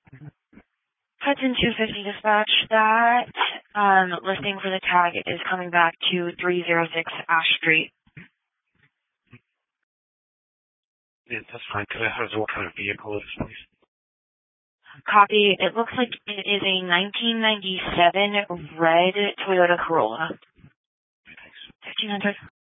Hudson 250 dispatch, that listing for the tag is coming back to 306 Ash Street. Yeah, that's fine. Could I have what kind of vehicle it is, please? Copy. It looks like it is a 1997 red Toyota Corolla. Thanks. 1500.